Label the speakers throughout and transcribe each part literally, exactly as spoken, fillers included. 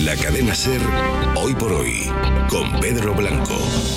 Speaker 1: La cadena SER, hoy por hoy, con Pedro Blanco.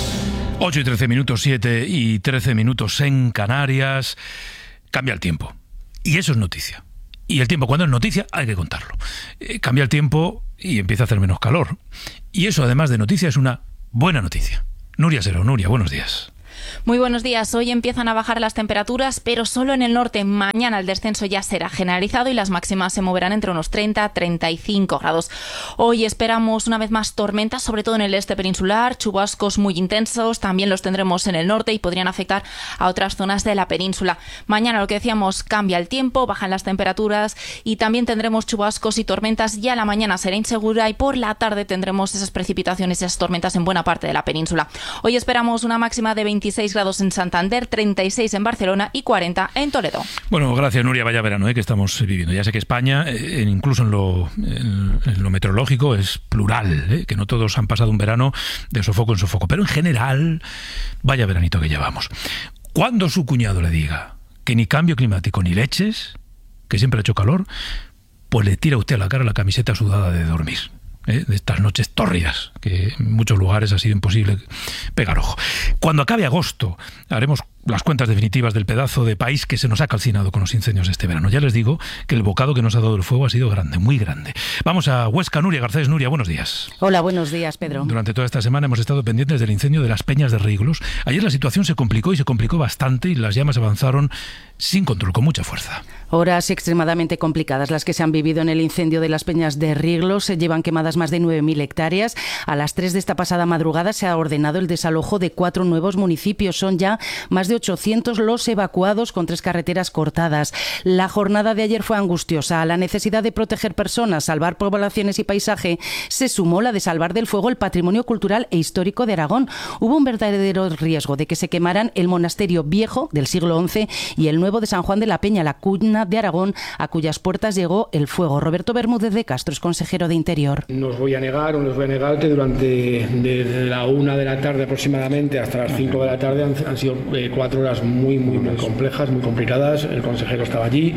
Speaker 2: ocho y trece minutos, siete y trece minutos en Canarias. Cambia el tiempo. Y eso es noticia. Y el tiempo, cuando es noticia, hay que contarlo. Eh, cambia el tiempo y empieza a hacer menos calor. Y eso, además de noticia, es una buena noticia. Nuria Sero. Nuria, buenos días.
Speaker 3: Muy buenos días. Hoy empiezan a bajar las temperaturas, pero solo en el norte. Mañana el descenso ya será generalizado y las máximas se moverán entre unos treinta a treinta y cinco grados. Hoy esperamos una vez más tormentas, sobre todo en el este peninsular, chubascos muy intensos, también los tendremos en el norte y podrían afectar a otras zonas de la península. Mañana, lo que decíamos, cambia el tiempo, bajan las temperaturas y también tendremos chubascos y tormentas. Ya la mañana será insegura y por la tarde tendremos esas precipitaciones y esas tormentas en buena parte de la península. Hoy esperamos una máxima de veintiséis grados en Santander, treinta y seis en Barcelona y cuarenta en Toledo.
Speaker 2: Bueno, gracias, Nuria. Vaya verano ¿eh? que estamos viviendo. Ya sé que España, eh, incluso en lo, en, en lo meteorológico, es plural, ¿eh? que no todos han pasado un verano de sofoco en sofoco, pero en general, vaya veranito que llevamos. Cuando su cuñado le diga que ni cambio climático ni leches, que siempre ha hecho calor, pues le tira usted a la cara la camiseta sudada de dormir. ¿Eh? De estas noches tórridas, que en muchos lugares ha sido imposible pegar ojo. Cuando acabe agosto, haremos las cuentas definitivas del pedazo de país que se nos ha calcinado con los incendios este verano. Ya les digo que el bocado que nos ha dado el fuego ha sido grande, muy grande. Vamos a Huesca. Nuria Garcés. Nuria, buenos días.
Speaker 4: Hola, buenos días, Pedro.
Speaker 2: Durante toda esta semana hemos estado pendientes del incendio de las Peñas de Riglos. Ayer la situación se complicó y se complicó bastante y las llamas avanzaron sin control, con mucha fuerza.
Speaker 4: Horas extremadamente complicadas las que se han vivido en el incendio de las Peñas de Riglos. Se llevan quemadas más de nueve mil hectáreas. A las tres de esta pasada madrugada se ha ordenado el desalojo de cuatro nuevos municipios. Son ya más de ochocientos los evacuados con tres carreteras cortadas. La jornada de ayer fue angustiosa. A la necesidad de proteger personas, salvar poblaciones y paisaje, se sumó la de salvar del fuego el patrimonio cultural e histórico de Aragón. Hubo un verdadero riesgo de que se quemaran el monasterio viejo del siglo once y el nuevo de San Juan de la Peña, la cuna de Aragón, a cuyas puertas llegó el fuego. Roberto Bermúdez de Castro es consejero de Interior.
Speaker 5: No os voy a negar, o no os voy a negar que durante de la una de la tarde aproximadamente hasta las cinco de la tarde han, han sido eh, cuatro horas muy, muy, muy complejas, muy complicadas. El consejero estaba allí,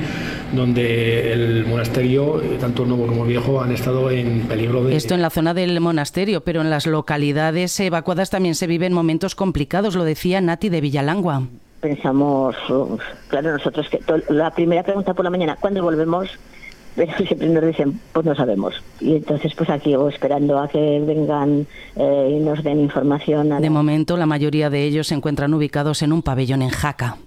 Speaker 5: donde el monasterio, eh, tanto nuevo como viejo, han estado en peligro de...
Speaker 4: Esto en la zona del monasterio, pero en las localidades evacuadas también se viven momentos complicados, lo decía Nati de Villalangua.
Speaker 6: Pensamos, claro, nosotros que to, la primera pregunta por la mañana, ¿cuándo volvemos? Pero siempre nos dicen, pues no sabemos. Y entonces pues aquí o esperando a que vengan eh, y nos den información. A
Speaker 4: de la... momento la mayoría de ellos se encuentran ubicados en un pabellón en Jaca.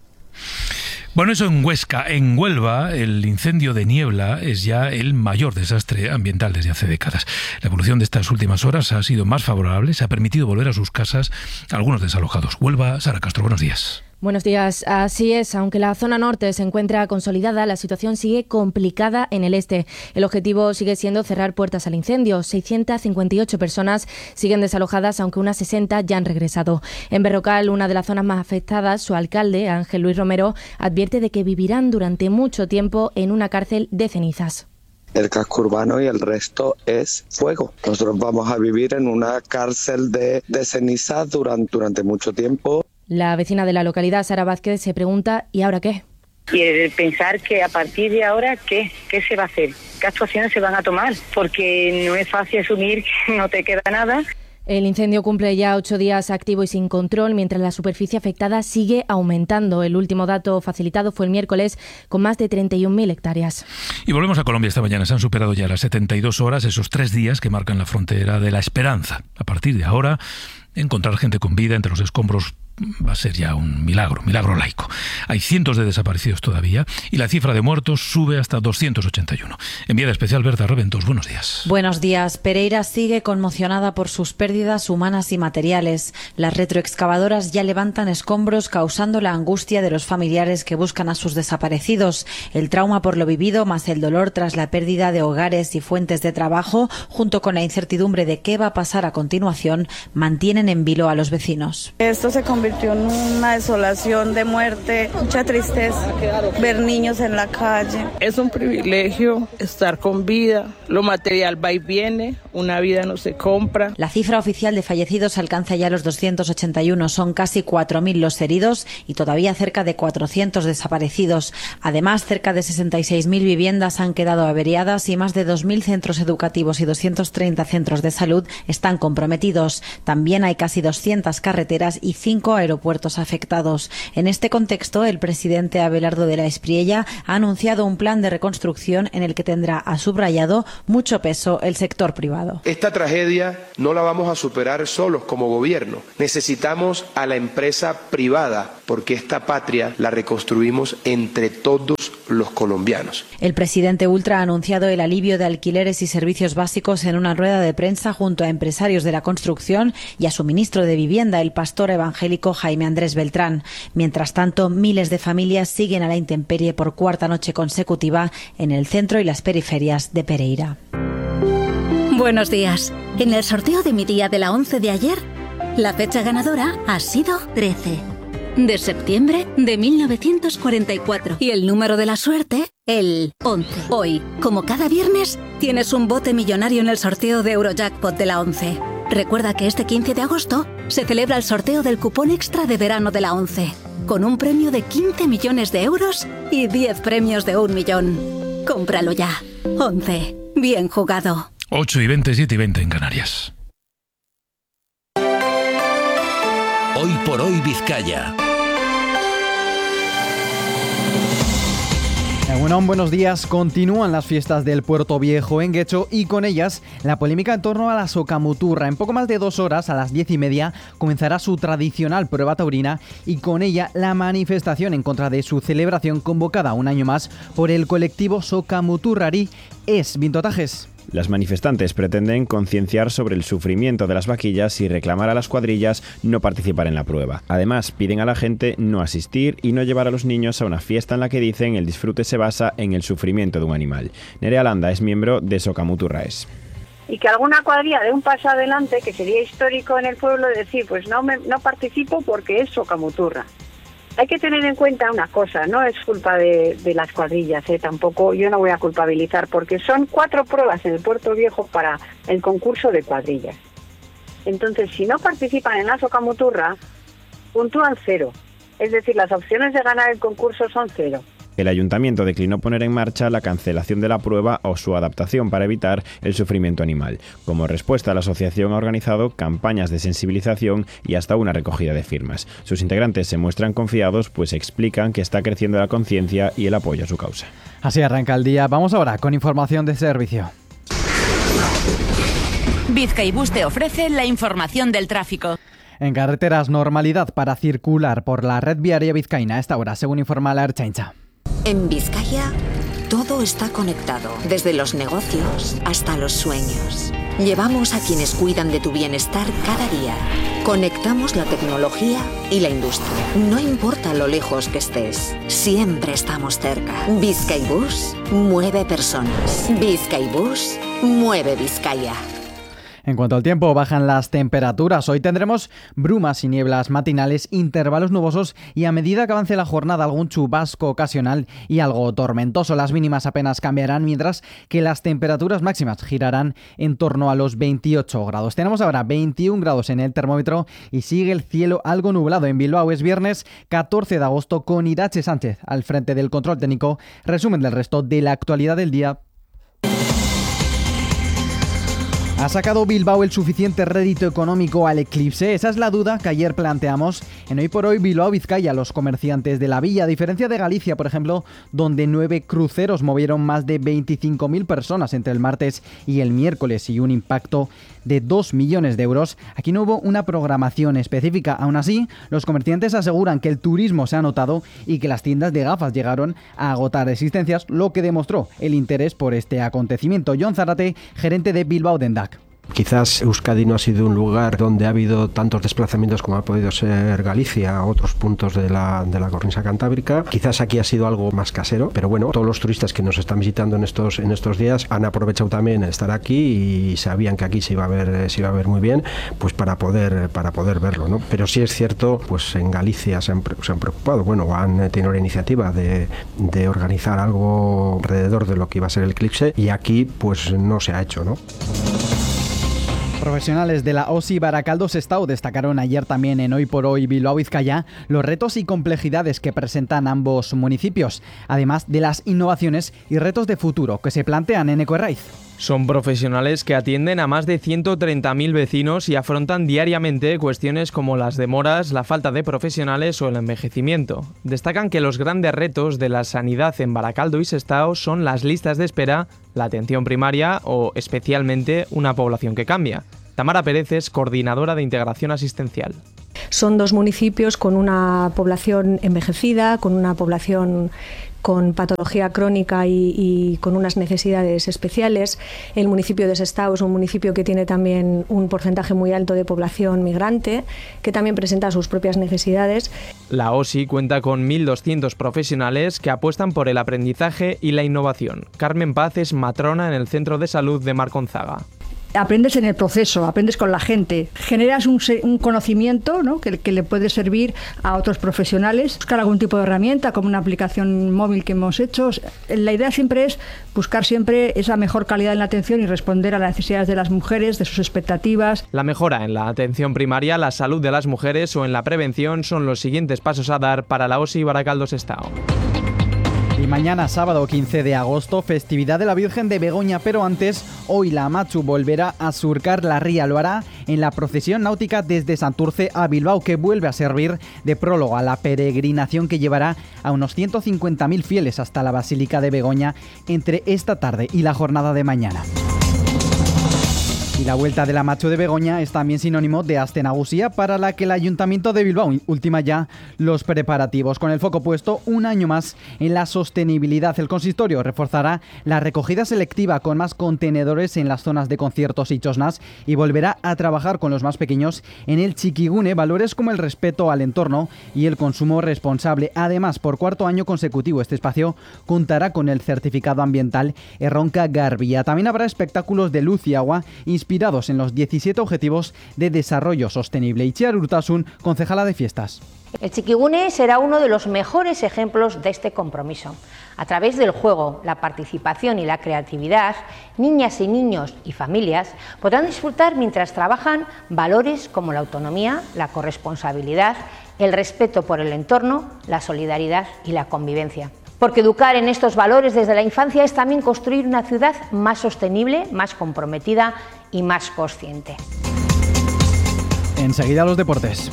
Speaker 2: Bueno, eso en Huesca. En Huelva, el incendio de Niebla es ya el mayor desastre ambiental desde hace décadas. La evolución de estas últimas horas ha sido más favorable, se ha permitido volver a sus casas a algunos desalojados. Huelva, Sara Castro, buenos días.
Speaker 7: Buenos días. Así es, aunque la zona norte se encuentra consolidada, la situación sigue complicada en el este. El objetivo sigue siendo cerrar puertas al incendio. seiscientas cincuenta y ocho personas siguen desalojadas, aunque unas sesenta ya han regresado. En Berrocal, una de las zonas más afectadas, su alcalde, Ángel Luis Romero, advierte de que vivirán durante mucho tiempo en una cárcel de cenizas.
Speaker 8: El casco urbano y el resto es fuego. Nosotros vamos a vivir en una cárcel de, de cenizas durante, durante mucho tiempo.
Speaker 7: La vecina de la localidad, Sara Vázquez, se pregunta ¿y ahora qué?
Speaker 9: Y el pensar que a partir de ahora, ¿qué? ¿Qué se va a hacer? ¿Qué actuaciones se van a tomar? Porque no es fácil asumir que no te queda nada.
Speaker 7: El incendio cumple ya ocho días activo y sin control, mientras la superficie afectada sigue aumentando. El último dato facilitado fue el miércoles, con más de treinta y un mil hectáreas.
Speaker 2: Y volvemos a Colombia esta mañana. Se han superado ya las setenta y dos horas, esos tres días que marcan la frontera de la esperanza. A partir de ahora, encontrar gente con vida entre los escombros va a ser ya un milagro, milagro laico. Hay cientos de desaparecidos todavía y la cifra de muertos sube hasta doscientos ochenta y uno. Enviada especial Berta Reventos, buenos días.
Speaker 10: Buenos días. Pereira sigue conmocionada por sus pérdidas humanas y materiales. Las retroexcavadoras ya levantan escombros, causando la angustia de los familiares que buscan a sus desaparecidos. El trauma por lo vivido, más el dolor tras la pérdida de hogares y fuentes de trabajo, junto con la incertidumbre de qué va a pasar a continuación, mantienen en vilo a los vecinos.
Speaker 11: Esto se convirtió convirtió en una desolación de muerte, mucha tristeza, ver niños en la calle.
Speaker 12: Es un privilegio estar con vida, lo material va y viene, una vida no se compra.
Speaker 10: La cifra oficial de fallecidos alcanza ya los doscientos ochenta y uno, son casi cuatro mil los heridos y todavía cerca de cuatrocientos desaparecidos. Además, cerca de sesenta y seis mil viviendas han quedado averiadas y más de dos mil centros educativos y doscientos treinta centros de salud están comprometidos. También hay casi doscientas carreteras y cinco aeropuertos afectados. En este contexto, el presidente Abelardo de la Espriella ha anunciado un plan de reconstrucción en el que tendrá, ha subrayado, mucho peso el sector privado.
Speaker 13: Esta tragedia no la vamos a superar solos como gobierno. Necesitamos a la empresa privada porque esta patria la reconstruimos entre todos los colombianos.
Speaker 10: El presidente Ultra ha anunciado el alivio de alquileres y servicios básicos en una rueda de prensa junto a empresarios de la construcción y a su ministro de Vivienda, el pastor evangélico Jaime Andrés Beltrán. Mientras tanto, miles de familias siguen a la intemperie por cuarta noche consecutiva en el centro y las periferias de Pereira.
Speaker 14: Buenos días. En el sorteo de mi día de la once de ayer, la fecha ganadora ha sido trece. De septiembre de mil novecientos cuarenta y cuatro. Y el número de la suerte, el once. Hoy, como cada viernes, tienes un bote millonario en el sorteo de Eurojackpot de la once. Recuerda que este quince de agosto se celebra el sorteo del cupón extra de verano de la once, con un premio de quince millones de euros y diez premios de un millón. Cómpralo ya. once. Bien jugado.
Speaker 2: ocho y veinte, siete y veinte en Canarias.
Speaker 1: Hoy por hoy Vizcaya.
Speaker 15: Egunon, buenos días. Continúan las fiestas del Puerto Viejo en Guecho y con ellas la polémica en torno a la socamuturra. En poco más de dos horas, a las diez y media, comenzará su tradicional prueba taurina y con ella la manifestación en contra de su celebración convocada un año más por el colectivo Socamuturrari Es. Vintotajes.
Speaker 16: Las manifestantes pretenden concienciar sobre el sufrimiento de las vaquillas y reclamar a las cuadrillas no participar en la prueba. Además, piden a la gente no asistir y no llevar a los niños a una fiesta en la que dicen el disfrute se basa en el sufrimiento de un animal. Nerea Landa es miembro de Socamuturraes.
Speaker 17: Y que alguna cuadrilla dé un paso adelante, que sería histórico en el pueblo, de decir, pues no, me, no participo porque es socamuturra. Hay que tener en cuenta una cosa, no es culpa de, de las cuadrillas, ¿eh? Tampoco yo no voy a culpabilizar, porque son cuatro pruebas en el Puerto Viejo para el concurso de cuadrillas. Entonces, si no participan en la socamuturra, puntúan cero. Es decir, las opciones de ganar el concurso son cero.
Speaker 16: El ayuntamiento declinó poner en marcha la cancelación de la prueba o su adaptación para evitar el sufrimiento animal. Como respuesta, la asociación ha organizado campañas de sensibilización y hasta una recogida de firmas. Sus integrantes se muestran confiados, pues explican que está creciendo la conciencia y el apoyo a su causa.
Speaker 15: Así arranca el día. Vamos ahora con información de servicio.
Speaker 18: Bizkaibus te ofrece la información del tráfico.
Speaker 15: En carreteras, normalidad para circular por la red viaria vizcaína a esta hora, según informa la Ertzaintza.
Speaker 19: En Vizcaya, todo está conectado, desde los negocios hasta los sueños. Llevamos a quienes cuidan de tu bienestar cada día. Conectamos la tecnología y la industria. No importa lo lejos que estés, siempre estamos cerca. Bizkaibus mueve personas. Bizkaibus mueve Vizcaya.
Speaker 15: En cuanto al tiempo, bajan las temperaturas. Hoy tendremos brumas y nieblas matinales, intervalos nubosos y a medida que avance la jornada algún chubasco ocasional y algo tormentoso. Las mínimas apenas cambiarán, mientras que las temperaturas máximas girarán en torno a los veintiocho grados. Tenemos ahora veintiún grados en el termómetro y sigue el cielo algo nublado. En Bilbao es viernes catorce de agosto con Irache Sánchez al frente del control técnico. Resumen del resto de la actualidad del día. ¿Ha sacado Bilbao el suficiente rédito económico al eclipse? Esa es la duda que ayer planteamos en Hoy por Hoy Bilbao Vizcaya. Los comerciantes de la villa, a diferencia de Galicia, por ejemplo, donde nueve cruceros movieron más de veinticinco mil personas entre el martes y el miércoles y un impacto de dos millones de euros. Aquí no hubo una programación específica. Aún así, los comerciantes aseguran que el turismo se ha notado y que las tiendas de gafas llegaron a agotar existencias, lo que demostró el interés por este acontecimiento. Jon Zarate, gerente de Bilbao Dendak.
Speaker 20: Quizás Euskadi no ha sido un lugar donde ha habido tantos desplazamientos como ha podido ser Galicia o otros puntos de la, de la cornisa cantábrica. Quizás aquí ha sido algo más casero, pero bueno, todos los turistas que nos están visitando en estos, en estos días han aprovechado también estar aquí y sabían que aquí se iba a ver, se iba a ver muy bien, pues para poder, para poder verlo, ¿no? Pero sí es cierto, pues en Galicia se han, se han preocupado, bueno, han tenido la iniciativa de, de organizar algo alrededor de lo que iba a ser el eclipse y aquí pues no se ha hecho, ¿no?
Speaker 15: Profesionales de la O S I Barakaldo-Sestao destacaron ayer también en Hoy por Hoy Bilbao-Vizcaya los retos y complejidades que presentan ambos municipios, además de las innovaciones y retos de futuro que se plantean en Ecoerraiz.
Speaker 21: Son profesionales que atienden a más de ciento treinta mil vecinos y afrontan diariamente cuestiones como las demoras, la falta de profesionales o el envejecimiento. Destacan que los grandes retos de la sanidad en Barakaldo y Sestao son las listas de espera, la atención primaria o, especialmente, una población que cambia. Tamara Pérez es coordinadora de integración asistencial.
Speaker 22: Son dos municipios con una población envejecida, con una población con patología crónica y, y con unas necesidades especiales. El municipio de Sestao es un municipio que tiene también un porcentaje muy alto de población migrante, que también presenta sus propias necesidades.
Speaker 21: La O S I cuenta con mil doscientos profesionales que apuestan por el aprendizaje y la innovación. Carmen Paz es matrona en el Centro de Salud de Marconzaga.
Speaker 23: Aprendes en el proceso, aprendes con la gente, generas un, un conocimiento, ¿no? que, que le puede servir a otros profesionales, buscar algún tipo de herramienta como una aplicación móvil que hemos hecho. La idea siempre es buscar siempre esa mejor calidad en la atención y responder a las necesidades de las mujeres, de sus expectativas.
Speaker 21: La mejora en la atención primaria, la salud de las mujeres o en la prevención son los siguientes pasos a dar para la O S I Barakaldo-Sestao.
Speaker 15: Y mañana, sábado quince de agosto, festividad de la Virgen de Begoña, pero antes, hoy la Amatxu volverá a surcar la ría. Lo hará en la procesión náutica desde Santurce a Bilbao, que vuelve a servir de prólogo a la peregrinación que llevará a unos ciento cincuenta mil fieles hasta la Basílica de Begoña entre esta tarde y la jornada de mañana. Y la vuelta de la Amatxu de Begoña es también sinónimo de Aste Nagusia, para la que el Ayuntamiento de Bilbao ultima ya los preparativos, con el foco puesto un año más en la sostenibilidad. El consistorio reforzará la recogida selectiva con más contenedores en las zonas de conciertos y txosnas y volverá a trabajar con los más pequeños en el txikigune, valores como el respeto al entorno y el consumo responsable. Además, por cuarto año consecutivo, este espacio contará con el certificado ambiental Erronka Garbia. También habrá espectáculos de luz y agua inspirados en los diecisiete Objetivos de Desarrollo Sostenible. Itziar Urtasun, concejala de fiestas.
Speaker 24: El Txikigune será uno de los mejores ejemplos de este compromiso. A través del juego, la participación y la creatividad, niñas y niños y familias podrán disfrutar mientras trabajan valores como la autonomía, la corresponsabilidad, el respeto por el entorno, la solidaridad y la convivencia. Porque educar en estos valores desde la infancia es también construir una ciudad más sostenible, más comprometida y más consciente.
Speaker 15: Enseguida los deportes.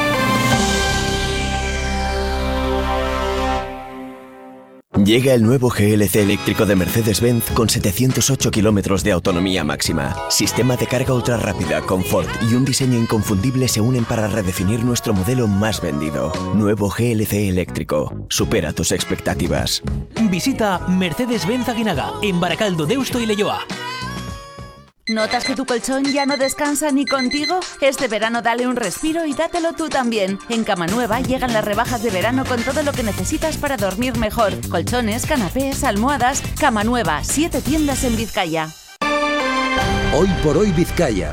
Speaker 1: Llega el nuevo G L C eléctrico de Mercedes-Benz con setecientos ocho kilómetros de autonomía máxima. Sistema de carga ultra rápida, confort y un diseño inconfundible se unen para redefinir nuestro modelo más vendido. Nuevo G L C eléctrico. Supera tus expectativas.
Speaker 25: Visita Mercedes-Benz Aguinaga en Barakaldo, Deusto y Leioa.
Speaker 18: ¿Notas que tu colchón ya no descansa ni contigo? Este verano dale un respiro y dátelo tú también. En Cama Nueva llegan las rebajas de verano con todo lo que necesitas para dormir mejor. Colchones, canapés, almohadas. Cama Nueva, siete tiendas en Vizcaya.
Speaker 26: Hoy por Hoy Vizcaya.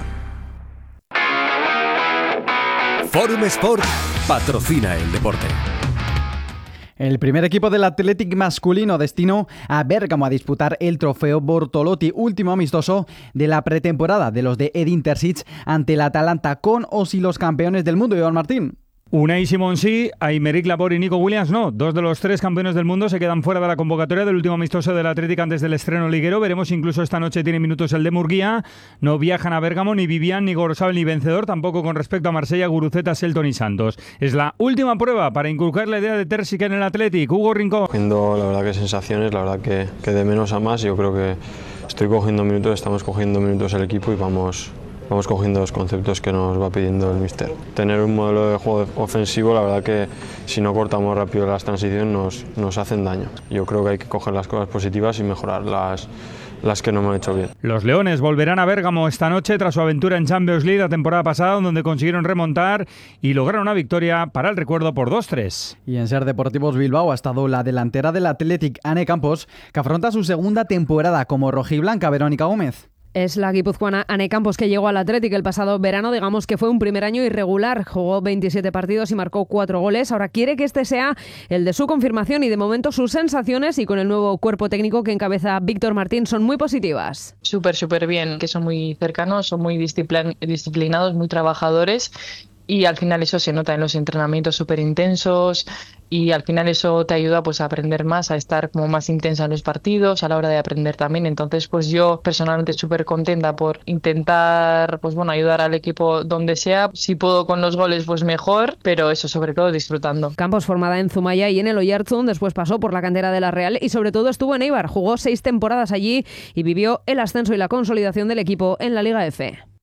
Speaker 26: Forum Sport patrocina el deporte.
Speaker 15: El primer equipo del Athletic masculino destinó a Bérgamo a disputar el trofeo Bortolotti, último amistoso de la pretemporada de los de Edin Terzic ante el Atalanta, con o sin los campeones del mundo. Iván Martín.
Speaker 27: Unai Simón sí, Aymeric Laporte y Nico Williams no. Dos de los tres campeones del mundo se quedan fuera de la convocatoria del último amistoso del Athletic antes del estreno liguero. Veremos incluso esta noche tiene minutos el de Murguía. No viajan a Bérgamo ni Vivian, ni Gorosabel, ni Vencedor. Tampoco con respecto a Marsella, Guruceta, Selton y Santos. Es la última prueba para inculcar la idea de Terzic en el Athletic. Hugo Rincón.
Speaker 28: Cogiendo, la verdad que sensaciones, la verdad que, que de menos a más. Yo creo que estoy cogiendo minutos, estamos cogiendo minutos el equipo y vamos... Vamos cogiendo los conceptos que nos va pidiendo el míster. Tener un modelo de juego ofensivo, la verdad que si no cortamos rápido las transiciones nos, nos hacen daño. Yo creo que hay que coger las cosas positivas y mejorar las, las que no me han hecho bien.
Speaker 27: Los Leones volverán a Bérgamo esta noche tras su aventura en Champions League la temporada pasada, donde consiguieron remontar y lograron una victoria para el recuerdo por dos tres.
Speaker 15: Y en Ser Deportivos Bilbao ha estado la delantera del Athletic, Ane Campos, que afronta su segunda temporada como rojiblanca. Verónica Gómez.
Speaker 3: Es la guipuzcoana Ane Campos, que llegó al Athletic el pasado verano. Digamos que fue un primer año irregular. Jugó veintisiete partidos y marcó cuatro goles. Ahora quiere que este sea el de su confirmación y de momento sus sensaciones, y con el nuevo cuerpo técnico que encabeza Víctor Martín, son muy positivas.
Speaker 4: Súper, súper bien, que son muy cercanos, son muy disciplin- disciplinados, muy trabajadores. Y al final eso se nota en los entrenamientos súper intensos, y al final eso te ayuda pues a aprender más, a estar como más intensa en los partidos, a la hora de aprender también. Entonces pues yo personalmente súper contenta por intentar pues bueno ayudar al equipo donde sea. Si puedo con los goles pues mejor, pero eso sobre todo disfrutando.
Speaker 3: Campos, formada en Zumaya y en el Oyarzún, después pasó por la cantera de la Real y sobre todo estuvo en Eibar. Jugó seis temporadas allí y vivió el ascenso y la consolidación del equipo en la Liga F.